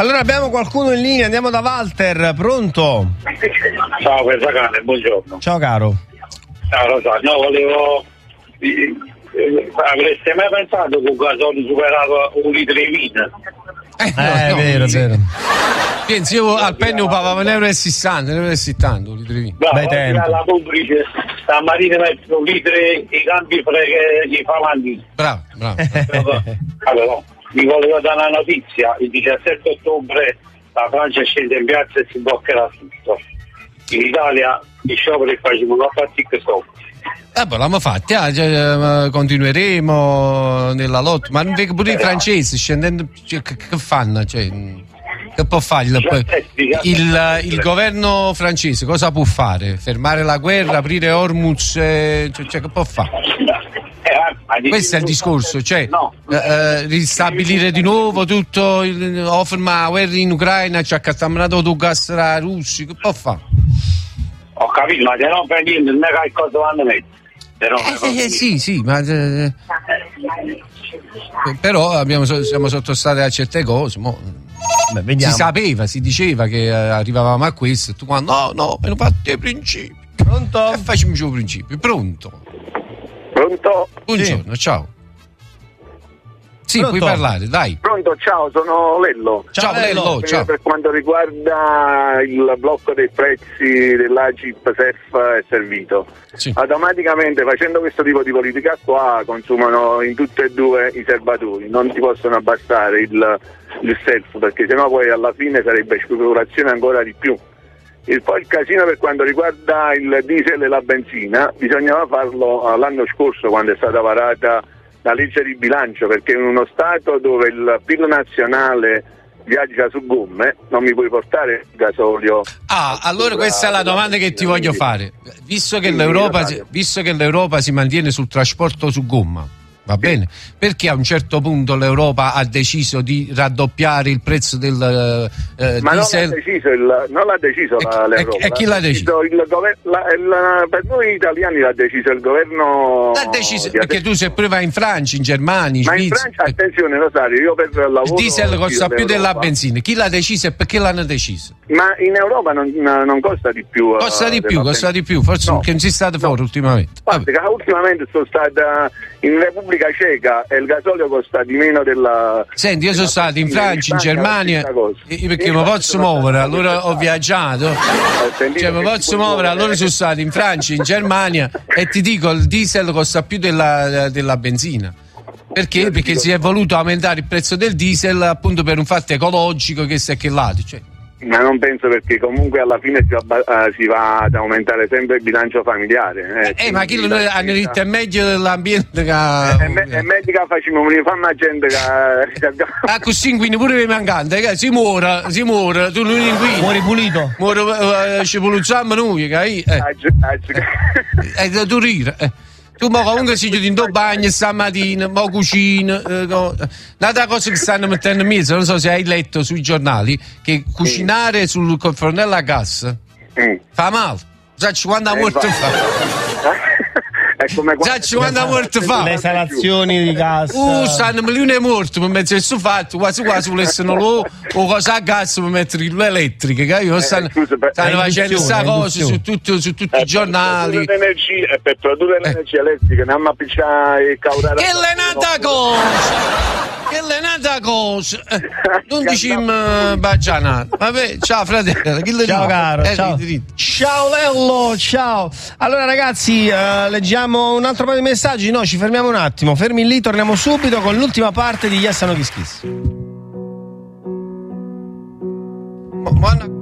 Allora abbiamo qualcuno in linea, andiamo da Walter, pronto? Ciao Pesacane, buongiorno. Ciao caro. Ciao Rosario, no, volevo... avreste mai pensato che un gasolio superava un litro di vino? È vero, è vero. Pensi, io al penny pagavo 1,60 euro, litri di vino. Bei tempi. La pubblice stamattina mettono un litro e i cambi che gli fa avanti. Bravo. Allora, vi volevo dare una notizia: il 17 ottobre la Francia scende in piazza e si bloccherà tutto. In Italia i scioperi facevano fatti che so. L'abbiamo fatti, continueremo nella lotta, ma non vedo pure i francesi scendendo, che fanno? Cioè, che può fare il governo francese? Cosa può fare? Fermare la guerra, aprire Hormuz? Cioè, che può fare? Questo è il discorso, cioè ristabilire di nuovo tutto, o fermare la guerra in Ucraina, cioè che stiamo dando il gas alla Russia, che può fare? Ho capito, ma se non fai niente, non è che cosa vanno a mettere. Sì, ma però siamo sottostati a certe cose. Si sapeva, si diceva che arrivavamo a questo. Tu quando no, me ne fate i principi. Pronto? E facciamo i principi. Pronto? Buongiorno, ciao. Sì, Pronto? puoi parlare, dai. Pronto, ciao, sono Lello. Ciao Lello, ciao. Per quanto riguarda il blocco dei prezzi dell'Agip SEF è servito. Sì. Automaticamente, facendo questo tipo di politica qua, consumano in tutte e due i serbatoi, non ti possono abbassare il SEF, perché sennò poi alla fine sarebbe speculazione ancora di più. E poi il casino per quanto riguarda il diesel e la benzina, bisognava farlo l'anno scorso quando è stata varata la legge di bilancio, perché in uno stato dove il PIL nazionale viaggia su gomme non mi puoi portare il gasolio. Allora questa è la domanda che ti voglio fare. Visto che l'Europa si mantiene sul trasporto su gomma, va bene? Perché a un certo punto l'Europa ha deciso di raddoppiare il prezzo del ma diesel? Non l'ha deciso l'Europa. E chi l'ha deciso? Per noi italiani l'ha deciso il governo. L'ha deciso perché tu se pure vai in Francia, in Germania, in ma Svizzera. in Francia, attenzione Rosario, io per lavoro. Il diesel costa più della benzina. Chi l'ha deciso e perché l'hanno deciso? Ma in Europa non costa di più. Costa di più, forse che non si è stato fuori ultimamente. Guarda, ultimamente sono stata in Repubblica Ceca e il gasolio costa di meno della. Senti, io sono stato in Francia, in Germania, perché mi posso muovere, allora ho viaggiato, cioè mi posso muovere, allora sono stato in Francia, in Germania e ti dico il diesel costa più della benzina. Perché? Perché si è voluto aumentare il prezzo del diesel appunto per un fatto ecologico che si è chellato, cioè. Ma non penso, perché comunque alla fine si va ad aumentare sempre il bilancio familiare. Ma chi hanno detto è meglio dell'ambiente che. È meglio che facciamo una gente che. Così quindi pure le mancanze, si muore, tu non inquini. Muori pulito. Ci pulizziamo noi, tu rire. Tu comunque si chiudi in tuo bagno stamattina, cucina. Un'altra cosa che stanno mettendo in mezzo, non so se hai letto sui giornali, che cucinare sul fornello a gas fa male. Già 50 morti fa. Già 50 morti fa. Le esalazioni di gas. Stanno milioni di morti per mettere il fatto, quasi volessero o cosa a gas per mettere l'elettrica, capito? Stanno facendo questa cosa su tutti i giornali. Per produrre l'energia elettrica non mi piace caurare. Che è nata cosa. Non diciamo baciana. Vabbè, ciao fratello. Ciao caro, ciao Lello, ciao. Allora ragazzi, leggiamo un altro paio di messaggi. No, ci fermiamo un attimo. Fermi lì, torniamo subito con l'ultima parte di Yes No Kiss Kiss.